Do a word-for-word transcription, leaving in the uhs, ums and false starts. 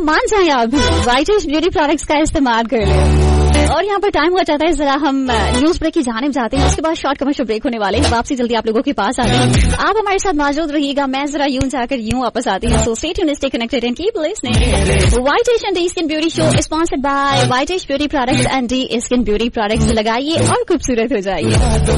मान जाए आप भी वाइटेश ब्यूटी प्रोडक्ट्स का इस्तेमाल कर लें। और यहाँ पर टाइम हो जाता है, जरा हम न्यूज ब्रेक की जानिब जाते हैं, उसके बाद शॉर्ट कमर्शियल ब्रेक होने वाले हैं। वापसी जल्दी आप लोगों के पास आते हैं, आप हमारे साथ मौजूद रहिएगा। मैं जरा यूं जाकर यूं वापस आती हूँ। So stay tuned, stay connected and keep listening. वाइटेश and D skin beauty show sponsored by वाइटेश beauty products and D skin beauty products. लगाइए और खूबसूरत हो जाइए।